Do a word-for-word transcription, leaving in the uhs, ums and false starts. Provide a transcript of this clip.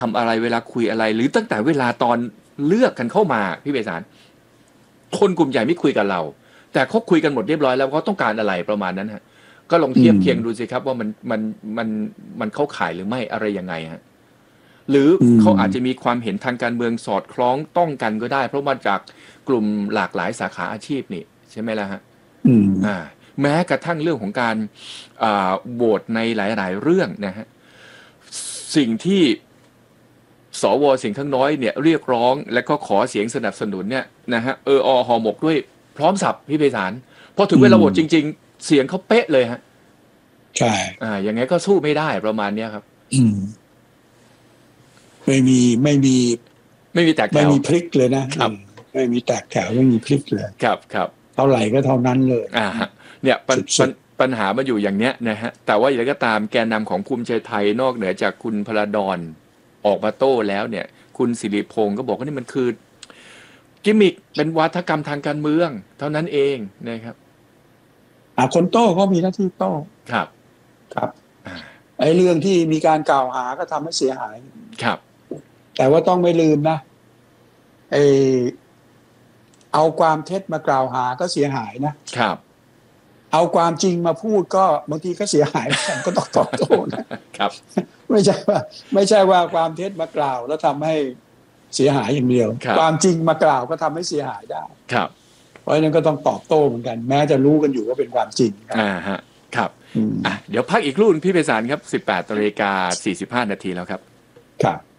ทำอะไรเวลาคุยอะไรหรือตั้งแต่เวลาตอนเลือกกันเข้ามาพี่เบสารคนกลุ่มใหญ่ไม่คุยกับเราแต่เขาคุยกันหมดเรียบร้อยแล้วเขาต้องการอะไรประมาณนั้นฮะก็ลองเทียบเคียงดูสิครับว่ามันมันมันมันเข้าข่ายหรือไม่อะไรยังไงฮะหรือเขาอาจจะมีความเห็นทางการเมืองสอดคล้องต้องกันก็ได้เพราะมาจากกลุ่มหลากหลายสาขาอาชีพนี่ใช่ไหมล่ะฮะอ่าแม้กระทั่งเรื่องของการอ่าโหวตในหลายๆเรื่องนะฮะสิ่งที่สวเสียงข้างน้อยเนี่ยเรียกร้องและก็ขอเสียงสนับสนุนเนี่ยนะฮะเอออห่อหมกด้วยพร้อมสับพี่ไพศาลพอถึงเวลาโหวตจริงๆเสียงเขาเป๊ะเลยฮะใช่อ่าอย่างไงก็สู้ไม่ได้ประมาณเนี้ยครับอืมไม่มีไม่มีไม่มีแตกแถวไม่มีพลิกเลยนะครับไม่มีแตกแถวไม่มีพลิกเลยครับครับเท่าไหร่ก็เท่านั้นเลยอ่าเนี่ยปัญปัญหามันอยู่อย่างเนี้ยนะฮะแต่ว่าอย่างไรก็ตามแกนนำของภูมิใจไทยนอกเหนือจากคุณพลดอนออกมาโต้แล้วเนี่ยคุณสิริพงศ์ก็บอกว่านี่มันคือกิมมิคเป็นวาทกรรมทางการเมืองเท่านั้นเองนะครับอ่าคนโต้เขามีหน้าที่โต้ครับครับไอ้เรื่องที่มีการกล่าวหาก็ทำให้เสียหายครับแต่ว่าต้องไม่ลืมนะไอเอาความเท็จมากล่าวหาก็เสียหายนะครับเอาความจริงมาพูดก็บางทีก็เสียหายกันก็ต้องตอบโต้นะครับไม่ใช่ว่าไม่ใช่ว่าความเท็จมากล่าวแล้วทำให้เสียหายอย่างเดียวความจริงมากล่าวก็ทำให้เสียหายได้ครับเพราะฉะนั้นก็ต้องตอบโต้เหมือนกันแม้จะรู้กันอยู่ว่าเป็นความจริงอ่าฮะครับอ่ะเดี๋ยวพักอีกรุ่นพี่ไพศาลครับสิบแปดนาฬิกาสี่สิบห้านาทีแล้วครับครับ